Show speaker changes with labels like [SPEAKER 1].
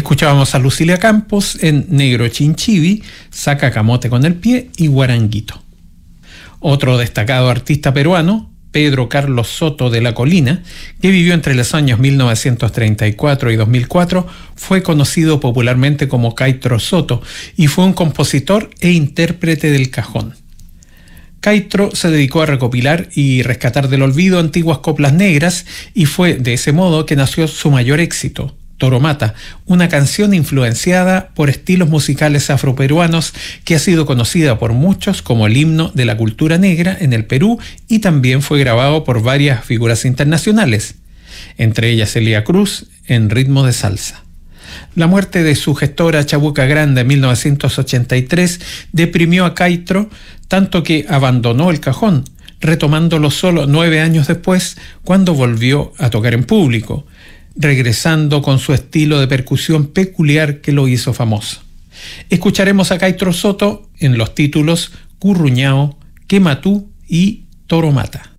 [SPEAKER 1] Escuchábamos a Lucilia Campos en Negro Chinchibi, Saca Camote con el Pie y Guaranguito. Otro destacado artista peruano, Pedro Carlos Soto de la Colina, que vivió entre los años 1934 y 2004, fue conocido popularmente como Caitro Soto y fue un compositor e intérprete del cajón. Caitro se dedicó a recopilar y rescatar del olvido antiguas coplas negras y fue de ese modo que nació su mayor éxito, Toromata, una canción influenciada por estilos musicales afroperuanos que ha sido conocida por muchos como el himno de la cultura negra en el Perú y también fue grabado por varias figuras internacionales, entre ellas Celia Cruz en ritmo de salsa. La muerte de su gestora Chabuca Grande en 1983 deprimió a Caitro tanto que abandonó el cajón, retomándolo solo 9 años después cuando volvió a tocar en público, regresando con su estilo de percusión peculiar que lo hizo famoso. Escucharemos a Caitro Soto en los títulos Curruñao, Quematú y Toromata.